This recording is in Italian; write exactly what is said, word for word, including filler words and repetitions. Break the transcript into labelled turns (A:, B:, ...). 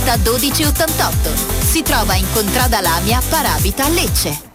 A: trenta dodici ottantotto. Si trova in Contrada Lamia, Parabita, Lecce.